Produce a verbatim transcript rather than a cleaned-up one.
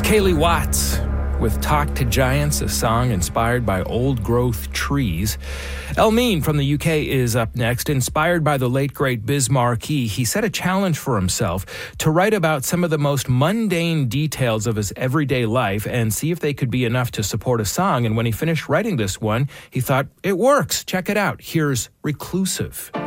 Kaylee Watts with Talk to Giants, a song inspired by old-growth trees. Elmeen from the U K is up next. Inspired by the late, great Biz Markie, he set a challenge for himself to write about some of the most mundane details of his everyday life and see if they could be enough to support a song. And when he finished writing this one, he thought, it works. Check it out. Here's Reclusive.